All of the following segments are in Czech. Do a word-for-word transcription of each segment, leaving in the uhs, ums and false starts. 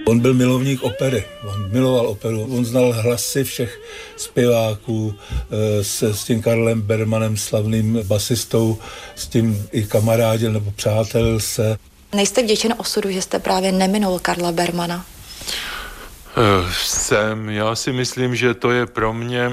On byl milovník opery, on miloval operu, on znal hlasy všech zpěváků, se s tím Karlem Bermanem, slavným basistou, s tím i kamarádil nebo přátel se. Nejste vděčen osudu, že jste právě neminul Karla Bermana? Jsem. Já si myslím, že to je pro mě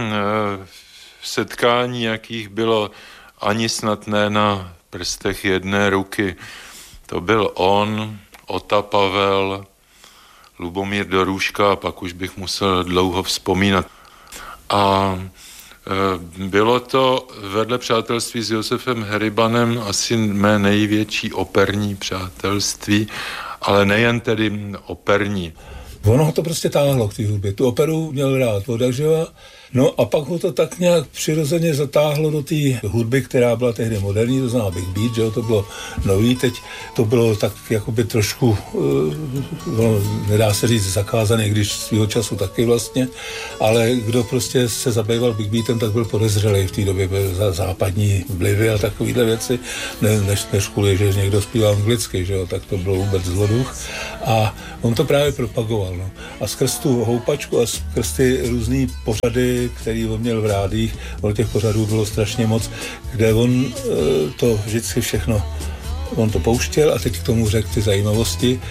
setkání, jakých bylo ani snad ne na prstech jedné ruky. To byl on, Ota Pavel, Lubomír Dorůška a pak už bych musel dlouho vzpomínat. A e, bylo to vedle přátelství s Josefem Heribanem asi mé největší operní přátelství, ale nejen tedy operní. Ono ho to prostě táhlo k té hudbě. Tu operu měl rád odjakživa. No a pak ho to tak nějak přirozeně zatáhlo do té hudby, která byla tehdy moderní, to znamená Big Beat, že jo, to bylo nový, teď to bylo tak jakoby trošku, no, nedá se říct zakázaný, když svýho času taky vlastně, ale kdo prostě se zabýval Big Beatem, tak byl podezřelý v té době, byl za západní vlivy a takovýhle věci, ne, než, než kvůli, že někdo zpívá anglicky, že jo, tak to bylo vůbec zloduch a on to právě propagoval, no. A skrz tu houpačku a skrz ty různý pořady, který on měl v rádích, ale těch pořadů bylo strašně moc, kde on e, to vždycky všechno, on to pouštěl a teď k tomu řekl ty zajímavosti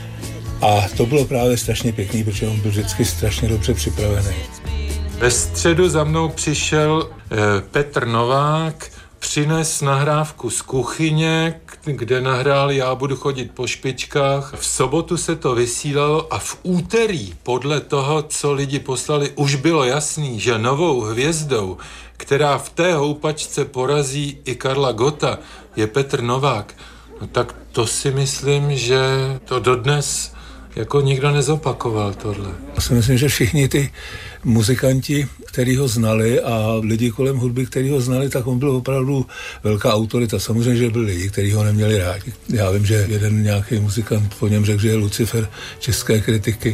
a to bylo právě strašně pěkný, protože on byl vždycky strašně dobře připravený. Ve středu za mnou přišel e, Petr Novák, přines nahrávku z kuchyně, kde nahrál Já budu chodit po špičkách. V sobotu se to vysílalo a v úterý podle toho, co lidi poslali, už bylo jasný, že novou hvězdou, která v té houpačce porazí i Karla Gotta, je Petr Novák. No tak to si myslím, že to dodnes jako nikdo nezopakoval tohle. Já si myslím, že všichni ty muzikanti, který ho znali a lidi kolem hudby, který ho znali, tak on byl opravdu velká autorita. Samozřejmě, že byli lidi, kteří ho neměli rádi. Já vím, že jeden nějaký muzikant po něm řekl, že je Lucifer české kritiky.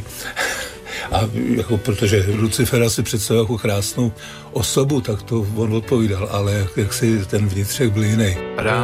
A jako, protože Lucifera si představil jako krásnou osobu, tak to on odpovídal, ale jak si ten vnitřek byl jiný.